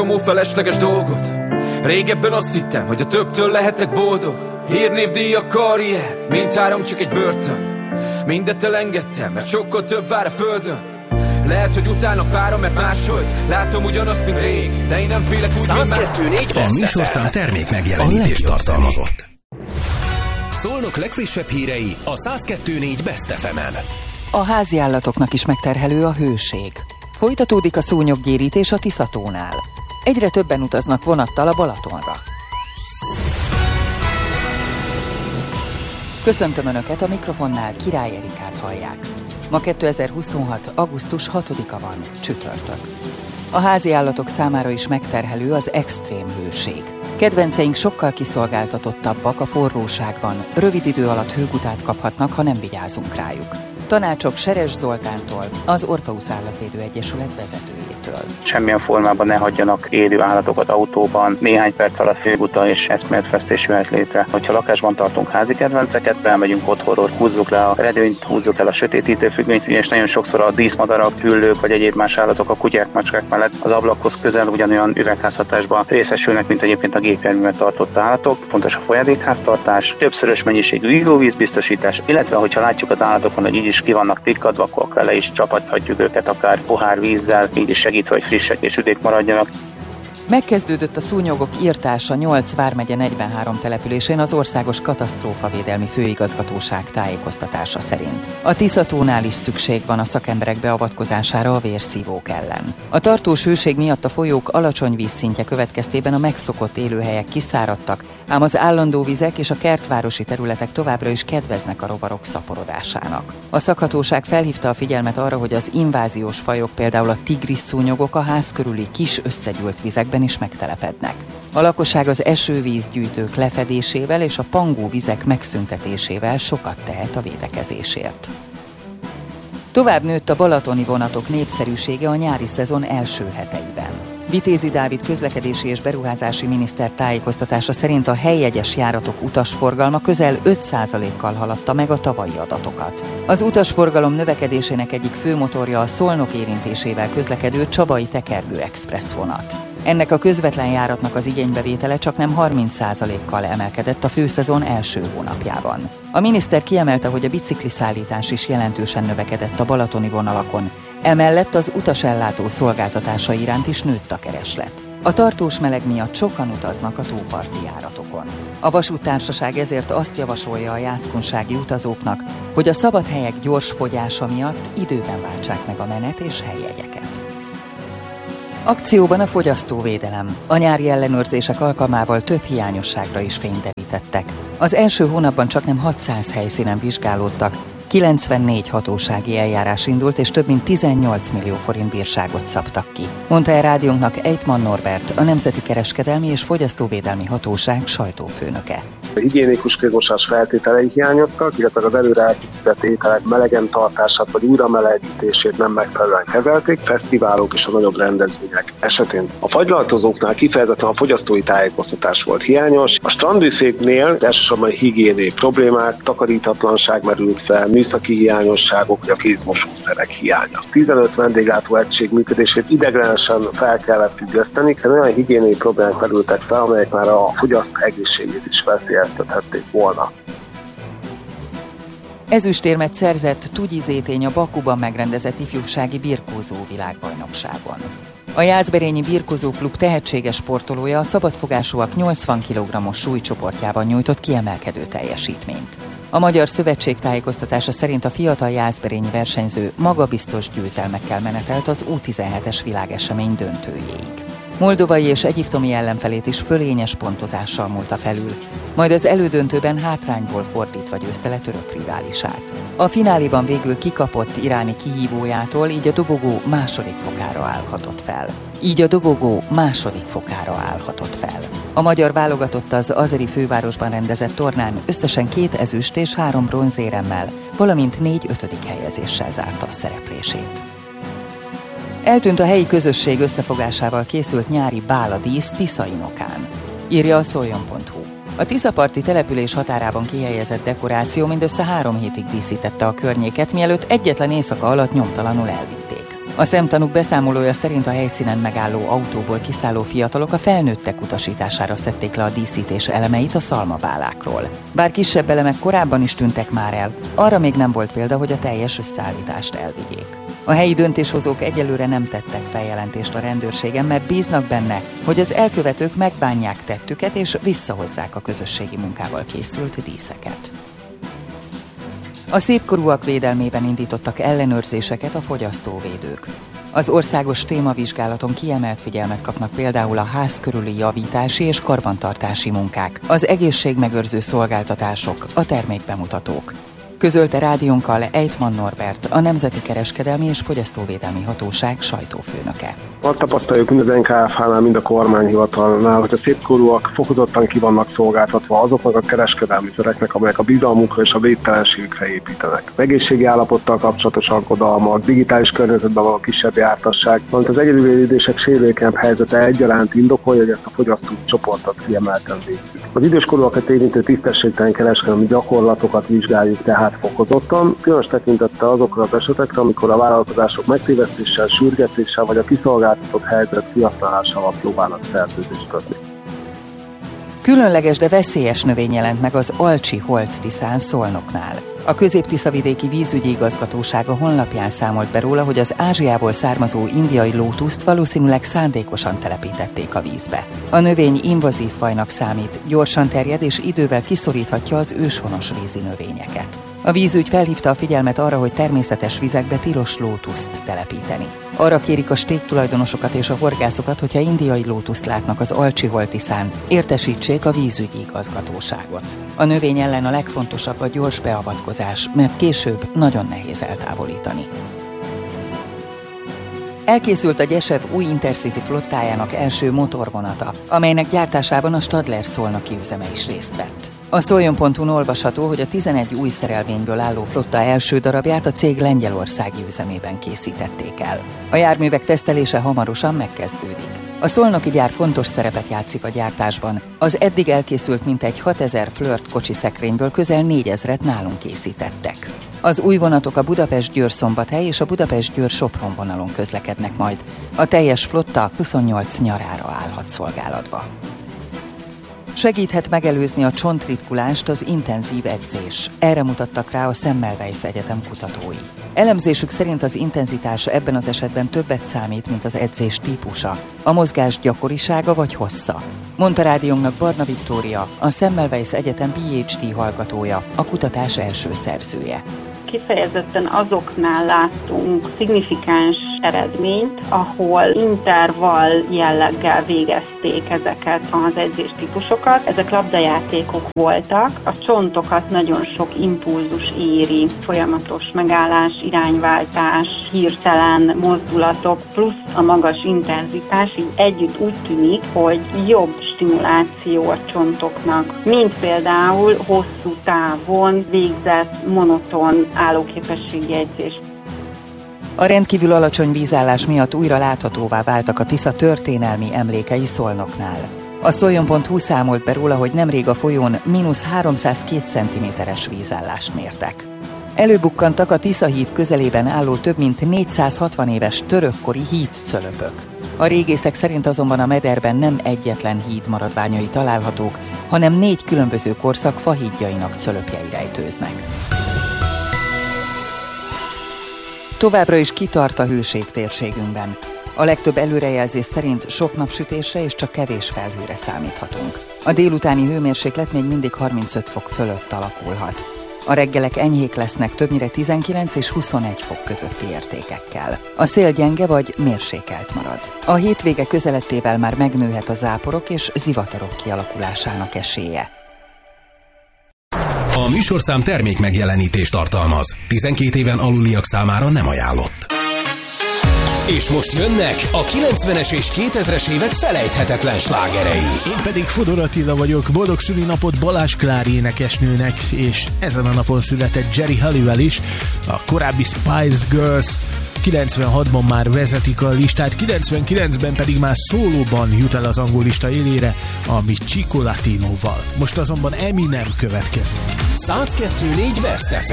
csomó felesleges dolgot. Régebben azt hittem, hogy a többtől lehetek boldog. Hírnévdíjak, karrier, mindhárom csak egy börtön. Mindet elengedtem, mert sokkal több vár a földön. Lehet, hogy utálnak párom, mert máshogy látom ugyanazt, mint rég. De én nem félek úgy, mint 102.4 A műsorszám termék megjelenítést tartalmazott. Szolnok legfrissebb hírei a 102.4 Best FM-en. A háziállatoknak is megterhelő a hőség. Folytatódik a szúnyoggyérítés a Tiszatónál. Egyre többen utaznak vonattal a Balatonra. Köszöntöm Önöket, a mikrofonnál Király Erikát hallják. Ma 2026. augusztus 6-a van, csütörtök. A háziállatok számára is megterhelő az extrém hőség. Kedvenceink sokkal kiszolgáltatottabbak a forróságban, rövid idő alatt hőgutát kaphatnak, ha nem vigyázunk rájuk. Tanácsok Seres Zoltántól, az Orpheus Állatvédő Egyesület vezetőjétől. Semmilyen formában ne hagyjanak élő állatokat autóban, néhány perc alatt félguta és eszméletvesztés jöhet létre. Hogyha lakásban tartunk házi kedvenceket, belmegyünk otthonról, húzzuk le a redőnyt, húzzuk el a sötétítő függönyt, és nagyon sokszor a díszmadarak, hüllők vagy egyéb más állatok a kutyák, macskák mellett az ablakhoz közel ugyanolyan üvegházhatásban részesülnek, mint egyébként a gépjárművet tartott állatok. Fontos a folyadékháztartás, többszörös mennyiségű ivóvízbiztosítás, illetve hogyha látjuk az állatokon, hogy így is ki vannak tikkadva, akkor vele is csapathatjuk őket akár pohár vízzel, így is segítve, hogy frissek és üdék maradjanak. Megkezdődött a szúnyogok irtása 8 vármegye 43 településén az Országos Katasztrófavédelmi Főigazgatóság tájékoztatása szerint. A Tiszatónál is szükség van a szakemberek beavatkozására a vérszívók ellen. A tartós hőség miatt a folyók alacsony vízszintje következtében a megszokott élőhelyek kiszáradtak, ám az állandó vizek és a kertvárosi területek továbbra is kedveznek a rovarok szaporodásának. A szakhatóság felhívta a figyelmet arra, hogy az inváziós fajok, például a tigris szúnyogok a ház körüli kis összegyűlt vizekben is megtelepednek. A lakosság az esővízgyűjtők lefedésével és a pangóvizek megszüntetésével sokat tehet a védekezésért. Tovább nőtt a balatoni vonatok népszerűsége a nyári szezon első heteiben. Vitézi Dávid közlekedési és beruházási miniszter tájékoztatása szerint a helyjegyes járatok utasforgalma közel 5%-kal haladta meg a tavalyi adatokat. Az utasforgalom növekedésének egyik fő motorja a Szolnok érintésével közlekedő Csabai Tekergő Express vonat. Ennek a közvetlen járatnak az igénybevétele csaknem 30%-kal emelkedett a főszezon első hónapjában. A miniszter kiemelte, hogy a bicikliszállítás is jelentősen növekedett a balatoni vonalakon, emellett az utasellátó szolgáltatása iránt is nőtt a kereslet. A tartós meleg miatt sokan utaznak a tóparti járatokon. A vasúttársaság ezért azt javasolja a jászkunsági utazóknak, hogy a szabad helyek gyors fogyása miatt időben váltsák meg a menet és helyjegyeket. Akcióban a fogyasztóvédelem. A nyári ellenőrzések alkalmával több hiányosságra is fényderítettek. Az első hónapban csaknem 600 helyszínen vizsgálódtak, 94 hatósági eljárás indult, és több mint 18 millió forint bírságot szabtak ki. Mondta el rádiónknak Ejtman Norbert, a Nemzeti Kereskedelmi és Fogyasztóvédelmi Hatóság sajtófőnöke. A higiénikus kézmosás feltételei hiányoztak, illetve az előre elkészített ételek melegen tartását vagy újra melegítését nem megfelelően kezelték, fesztiválok és a nagyobb rendezvények esetén. A fagylaltozóknál kifejezetten a fogyasztói tájékoztatás volt hiányos, a strandbüféknél elsősorban higiéniai problémák, takarítatlanság merült fel, műszaki hiányosságok, vagy a kézmosószerek hiánya. 15 vendéglátó egység működését ideiglenesen fel kellett függeszteni, hiszen olyan higiéniai problémák merültek fel, amelyek már a fogyasztó egészségét is veszélyeztethették volna. Ezüstérmet szerzett Tugyi Zétény a Bakuban megrendezett ifjúsági birkózó világbajnokságon. A Jászberényi Birkózó Klub tehetséges sportolója a szabadfogásúak 80 kg-os súlycsoportjában nyújtott kiemelkedő teljesítményt. A Magyar Szövetség tájékoztatása szerint a fiatal jászberényi versenyző magabiztos győzelmekkel menetelt az U17-es világesemény döntőjéig. Moldovai és egyiptomi ellenfelét is fölényes pontozással múlta felül, majd az elődöntőben hátrányból fordítva győzte le török riválisát. A fináléban végül kikapott iráni kihívójától, így a dobogó második fokára állhatott fel. A magyar válogatott az azeri fővárosban rendezett tornán összesen 2 ezüst és 3 bronzéremmel, valamint 4 ötödik helyezéssel zárta a szereplését. Eltűnt a helyi közösség összefogásával készült nyári báladísz Tiszainokán, írja a szoljon.hu. A tiszaparti település határában kihelyezett dekoráció mindössze 3 hétig díszítette a környéket, mielőtt egyetlen éjszaka alatt nyomtalanul elvitték. A szemtanúk beszámolója szerint a helyszínen megálló autóból kiszálló fiatalok a felnőttek utasítására szedték le a díszítés elemeit a szalmabálákról. Bár kisebb elemek korábban is tűntek már el, arra még nem volt példa, hogy a teljes összeállítást elvigyék. A helyi döntéshozók egyelőre nem tettek feljelentést a rendőrségen, mert bíznak benne, hogy az elkövetők megbánják tettüket és visszahozzák a közösségi munkával készült díszeket. A szépkorúak védelmében indítottak ellenőrzéseket a fogyasztóvédők. Az országos témavizsgálaton kiemelt figyelmet kapnak például a ház körüli javítási és karbantartási munkák, az egészségmegőrző szolgáltatások, a termékbemutatók. Közölte rádiónkkal Ejtman Norbert, a Nemzeti Kereskedelmi és Fogyasztóvédelmi Hatóság sajtófőnöke. Azt tapasztaljuk mind az NKFH-nál, mind a kormányhivatalnál, hogy a szépkorúak fokozottan ki vannak szolgáltatva azoknak a kereskedelmi töreknek, amelyek a bizalmukra és a védtelenségükre építenek. Az egészségi állapottal kapcsolatos aggodalmak, digitális környezetben való kisebb jártasság, valamint az egyedülélődések sérülékenyebb helyzete egyaránt indokolja, hogy ezt a fogyasztói csoportot kiemelten védjük. Az időskorúakat érintő tisztességtelen kereskedelmi gyakorlatokat vizsgáljuk tehát fokozottan, különös tekintettel azokra az esetekre, amikor a vállalkozások megtévesztéssel, sürgetéssel vagy a kiszolgáltatott helyzet kihasználásával próbálnak szerződést kötni. Különleges, de veszélyes növény jelent meg az Alcsi Holt-Tiszán Szolnoknál. A Közép-Tiszavidéki Vízügyi Igazgatóság a honlapján számolt be róla, hogy az Ázsiából származó indiai lótuszt valószínűleg szándékosan telepítették a vízbe. A növény invazív fajnak számít, gyorsan terjed és idővel kiszoríthatja az őshonos vízi növényeket. A vízügy felhívta a figyelmet arra, hogy természetes vizekbe tilos lótuszt telepíteni. Arra kérik a sték tulajdonosokat és a horgászokat, hogyha indiai lótuszt látnak az Alcsi Holt-Tiszán, értesítsék a vízügyi igazgatóságot. A növény ellen a legfontosabb a gyors beavatkozás, mert később nagyon nehéz eltávolítani. Elkészült a Gyesev új Intercity flottájának első motorvonata, amelynek gyártásában a Stadler szolnoki üzeme is részt vett. A szoljon.hu-n olvasható, hogy a 11 új szerelvényből álló flotta első darabját a cég lengyelországi üzemében készítették el. A járművek tesztelése hamarosan megkezdődik. A szolnoki gyár fontos szerepet játszik a gyártásban. Az eddig elkészült mintegy 6000 Flirt kocsiszekrényből közel 4000-et nálunk készítettek. Az új vonatok a Budapest-Győr-Szombathely és a Budapest-Győr-Sopron vonalon közlekednek majd. A teljes flotta 28 nyarára állhat szolgálatba. Segíthet megelőzni a csontritkulást az intenzív edzés. Erre mutattak rá a Semmelweis Egyetem kutatói. Elemzésük szerint az intenzitás ebben az esetben többet számít, mint az edzés típusa, a mozgás gyakorisága vagy hossza. Mondta rádiónknak Barna Viktória, a Semmelweis Egyetem PhD hallgatója, a kutatás első szerzője. Kifejezetten azoknál láttunk szignifikáns eredményt, ahol intervall jelleggel végezték ezeket az edzéstípusokat. Ezek labdajátékok voltak, a csontokat nagyon sok impulzus éri, folyamatos megállás, irányváltás, hirtelen mozdulatok, plusz a magas intenzitás, így együtt úgy tűnik, hogy jobb stimuláció a csontoknak, mint például hosszú távon végzett monoton állóképességi edzés. A rendkívül alacsony vízállás miatt újra láthatóvá váltak a Tisza történelmi emlékei Szolnoknál. A szoljon.hu számolt be róla, hogy nemrég a folyón -302 cm-es vízállást mértek. Előbukkantak a Tisza híd közelében álló több mint 460 éves törökkori hídcölöpök. A régészek szerint azonban a mederben nem egyetlen híd maradványai találhatók, hanem 4 különböző korszak fahídjainak cölöpjei rejtőznek. Továbbra is kitart a hőség térségünkben. A legtöbb előrejelzés szerint sok napsütésre és csak kevés felhőre számíthatunk. A délutáni hőmérséklet még mindig 35 fok fölött alakulhat. A reggelek enyhék lesznek többnyire 19 és 21 fok közötti értékekkel. A szél gyenge vagy mérsékelt marad. A hétvége közelettével már megnőhet a záporok és zivatarok kialakulásának esélye. A műsorszám termék megjelenítést tartalmaz. 12 éven aluliak számára nem ajánlott. És most jönnek a 90-es és 2000-es évek felejthetetlen slágerei. Én pedig Fodor Attila vagyok, boldog szülinapot Balázs Klári énekesnőnek, és ezen a napon született Geri Halliwell is, a korábbi Spice Girls. 96-ban már vezetik a listát, 99-ben pedig már szólóban jut el az angol lista élére, ami Chico Latinoval. Most azonban Eminem következik. 102.4 West FM.